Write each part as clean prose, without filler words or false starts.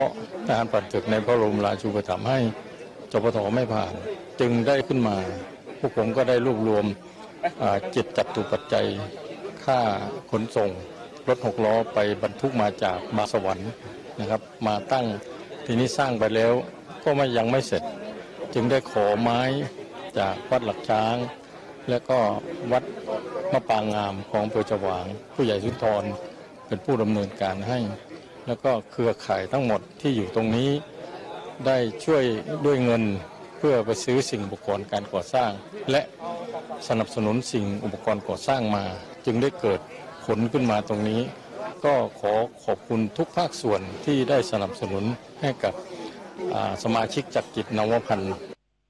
ทหารผ่านศึกในพระบรมราชูปถัมภ์ให้จปท.ไม่ผ่านจึงได้ขึ้นมาพวกผมก็ได้รวบรวมจิตจัตุปัจจัยค่าขนส่งรถ6 ล้อไปบรรทุกมาจากบางสวรรค์นะครับมาตั้งทีนี้สร้างไปแล้วก็ยังไม่เสร็จจึงได้ขอไม้จากวัดหลักช้างและก็วัดมะปางงามของอำเภอฉวางผู้ใหญ่สุนทรเป็นผู้ดำเนินการให้แล้วก็เครือข่ายทั้งหมดที่อยู่ตรงนี้ได้ช่วยด้วยเงินเพื่อไปซื้อสิ่งอุปกรณ์การก่อสร้างและสนับสนุนสิ่งอุปกรณ์ก่อสร้างมาจึงได้เกิดผลขึ้นมาตรงนี้ก็ขอขอบคุณทุกภาคส่วนที่ได้สนับสนุนให้กับสมาชิกจักรกิจนวพันธ์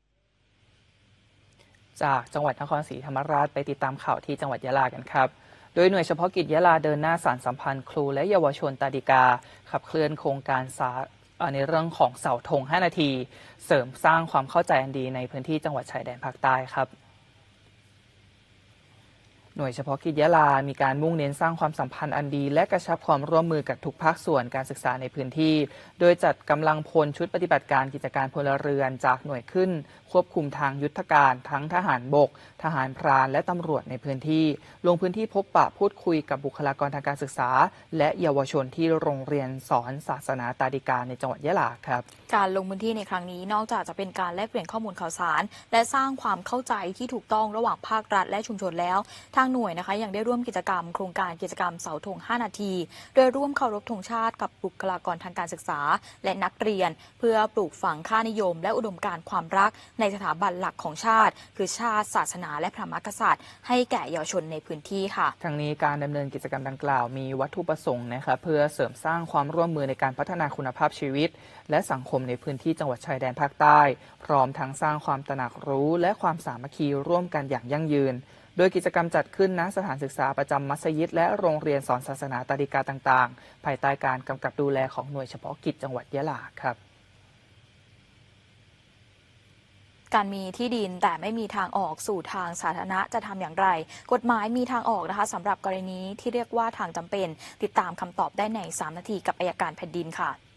จากจังหวัดนครศรีธรรมราชไปติดตามข่าวที่จังหวัดยะลากันครับโดยหน่วยเฉพาะกิจยะลาเดินหน้าสานสัมพันธ์ครูและเยาวชนตาดิกาขับเคลื่อนโครงการในเรื่องของเสาธง5 นาทีเสริมสร้างความเข้าใจอันดีในพื้นที่จังหวัดชายแดนภาคใต้ครับหน่วยเฉพาะกิจยะลามีการมุ่งเน้นสร้างความสัมพันธ์อันดีและกระชับความร่วมมือกับทุกภาคส่วนการศึกษาในพื้นที่โดยจัดกำลังพลชุดปฏิบัติการกิจการพลเรือนจากหน่วยขึ้นควบคุมทางยุทธการทั้งทหารบกทหารพรานและตำรวจในพื้นที่ลงพื้นที่พบปะพูดคุยกับบุคลากรทางการศึกษาและเยาวชนที่โรงเรียนสอนศาสนาตาดิกาในจังหวัดยะลาครับการลงพื้นที่ในครั้งนี้นอกจากจะเป็นการแลกเปลี่ยนข้อมูลข่าวสารและสร้างความเข้าใจที่ถูกต้องระหว่างภาครัฐและชุมชนแล้วทางหน่วยนะคะยังได้ร่วมกิจกรรมโครงการกิจกรรมเสาธง5 นาทีโดยร่วมเคารพธงชาติกับบุคลากรทางการศึกษาและนักเรียนเพื่อปลูกฝังค่านิยมและอุดมการณ์ความรักในสถาบันหลักของชาติคือชาติศาสนาและพระมหากษัตริย์ให้แก่เยาวชนในพื้นที่ค่ะทั้งนี้การดำเนินกิจกรรมดังกล่าวมีวัตถุประสงค์นะคะเพื่อเสริมสร้างความร่วมมือในการพัฒนาคุณภาพชีวิตและสังคมในพื้นที่จังหวัดชายแดนภาคใต้พร้อมทั้งสร้างความตระหนักรู้และความสามัคคีร่วมกันอย่างยั่งยืนโดยกิจกรรมจัดขึ้นณสถานศึกษาประจำมัสยิดและโรงเรียนสอนศาสนาตาดิกาต่างๆภายใต้การกำกับดูแลของหน่วยเฉพาะกิจจังหวัดยะลาครับการมีที่ดินแต่ไม่มีทางออกสู่ทางสาธารณะจะทำอย่างไรกฎหมายมีทางออกนะคะสำหรับกรณีที่เรียกว่าทางจำเป็นติดตามคำตอบได้ใน3 นาทีกับอัยการแผ่นดินค่ะ